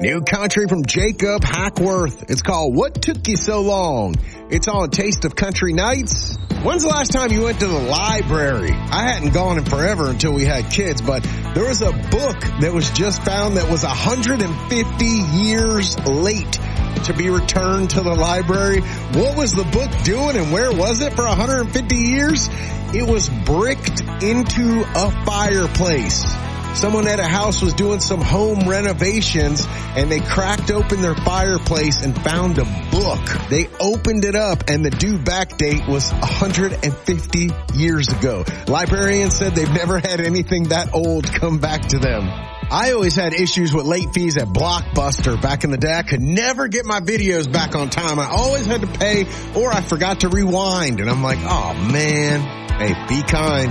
New country from Jacob Hackworth. It's called What Took You So Long? It's on Taste of Country Nights. When's the last time you went to the library? I hadn't gone in forever until we had kids, but there was a book that was just found that was 150 years late to be returned to the library. What was the book doing and where was it for 150 years? It was bricked into a fireplace. Someone at a house was doing some home renovations and they cracked open their fireplace and found a book. They opened it up and the due back date was 150 years ago. Librarians said they've never had anything that old come back to them. I always had issues with late fees at Blockbuster back in the day. I could never get my videos back on time. I always had to pay or I forgot to rewind. And I'm like, oh man, hey, be kind.